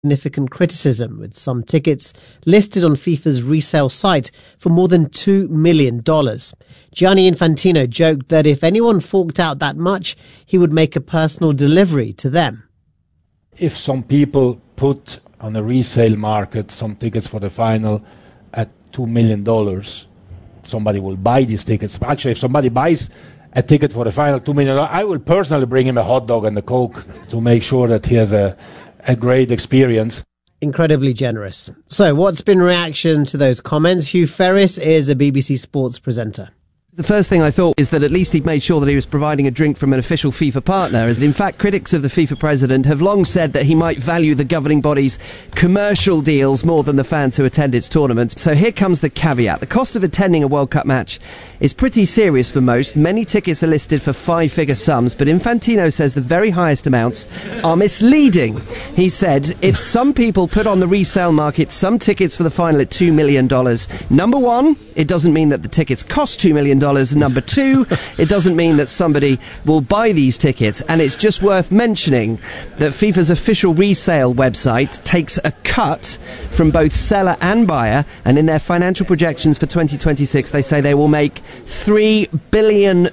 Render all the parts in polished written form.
significant criticism, with some tickets listed on FIFA's resale site for more than $2 million. Gianni Infantino joked that if anyone forked out that much, he would make a personal delivery to them. If some people put on a resale market some tickets for the final at $2 million, somebody will buy these tickets. Actually, if somebody buys a ticket for the final $2 million, I will personally bring him a hot dog and a Coke to make sure that he has a great experience. Incredibly generous. So what's been reaction to those comments? Hugh Ferris is a BBC Sports presenter. The first thing I thought is that at least he'd made sure that he was providing a drink from an official FIFA partner, as in fact critics of the FIFA president have long said that he might value the governing body's commercial deals more than the fans who attend its tournaments. So here comes the caveat. The cost of attending a World Cup match is pretty serious for most. Many tickets are listed for five-figure sums, but Infantino says the very highest amounts are misleading. He said, if some people put on the resale market some tickets for the final at $2 million, number one, it doesn't mean that the tickets cost $2 million. Number two, it doesn't mean that somebody will buy these tickets. And it's just worth mentioning that FIFA's official resale website takes a cut from both seller and buyer. And in their financial projections for 2026, they say they will make $3 billion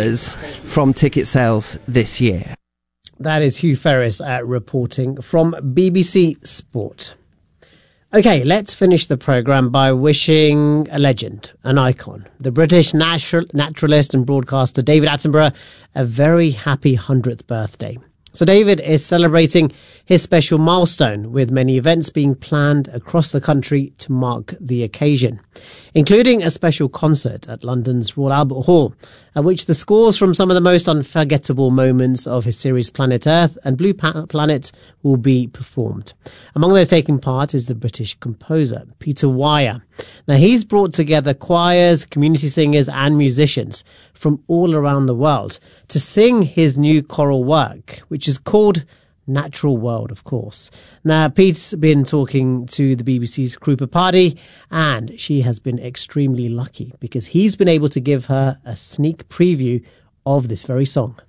from ticket sales this year. That is Hugh Ferris reporting from BBC Sport. Okay, let's finish the programme by wishing a legend, an icon, the British naturalist and broadcaster David Attenborough, a very happy 100th birthday. So David is celebrating his special milestone, with many events being planned across the country to mark the occasion, including a special concert at London's Royal Albert Hall, at which the scores from some of the most unforgettable moments of his series Planet Earth and Blue Planet will be performed. Among those taking part is the British composer Peter Weir. Now, he's brought together choirs, community singers and musicians from all around the world to sing his new choral work, which is called Natural World, of course. Now, Pete's been talking to the BBC's Krupa Party, and she has been extremely lucky because he's been able to give her a sneak preview of this very song.